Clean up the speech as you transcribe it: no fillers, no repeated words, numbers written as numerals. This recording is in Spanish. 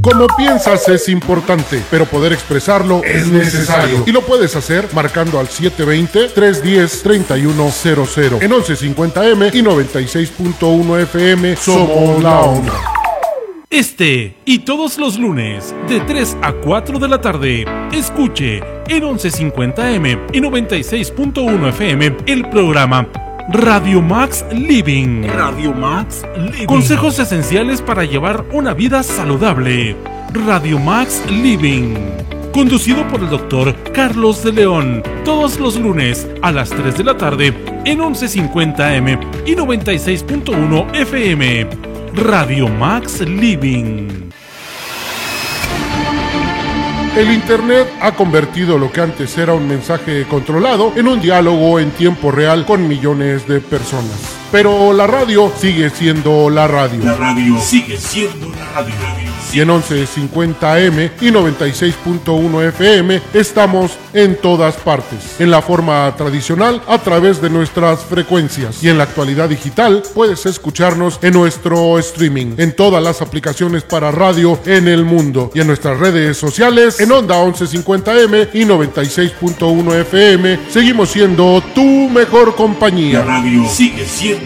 Como piensas es importante, pero poder expresarlo es necesario. Y lo puedes hacer marcando al 720-310-3100. En 1150M y 96.1 FM somos la onda. Este y todos los lunes de 3 a 4 de la tarde, escuche en 1150M y 96.1 FM el programa Radio Max Living. Radio Max Living. Consejos esenciales para llevar una vida saludable. Radio Max Living. Conducido por el doctor Carlos de León. Todos los lunes a las 3 de la tarde en 1150M y 96.1 FM. Radio Max Living. El Internet ha convertido lo que antes era un mensaje controlado en un diálogo en tiempo real con millones de personas. Pero la radio sigue siendo la radio. La radio sigue siendo la radio. Y en 1150M y 96.1 FM estamos en todas partes. En la forma tradicional, a través de nuestras frecuencias. Y en la actualidad digital, puedes escucharnos en nuestro streaming, en todas las aplicaciones para radio en el mundo. Y en nuestras redes sociales, en Onda 1150M y 96.1 FM, seguimos siendo tu mejor compañía. La radio sigue siendo